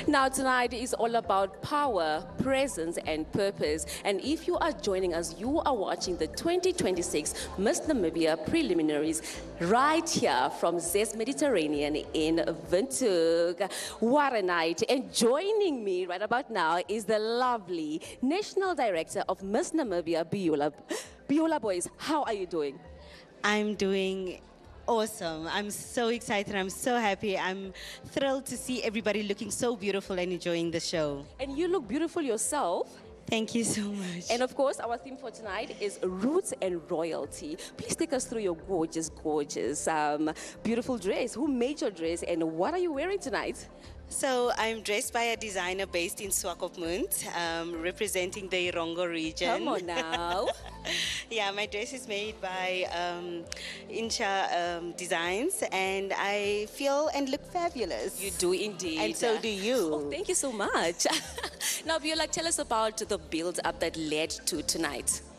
Now, tonight is all about power, presence, and purpose. And if you are joining us, you are watching the 2026 Miss Namibia preliminaries right here from Zest Mediterranean in Windhoek. What a night. And joining me right about now is the lovely National Director of Miss Namibia, Biola. Biola Boys, how are you doing? I'm doing awesome. I'm so excited. I'm so happy. I'm thrilled to see everybody looking so beautiful and enjoying the show. And you look beautiful yourself. Thank you so much. And of course, our theme for tonight is roots and royalty. Please take us through your gorgeous, beautiful dress. Who made your dress and what are you wearing tonight? So I'm dressed by a designer based in Swakopmund, representing the Irongo region. Come on now. Yeah, my dress is made by Insha Designs, and I feel and look fabulous. You do indeed. And so do you. Oh, thank you so much. Now, Viola, tell us about the build-up that led to tonight.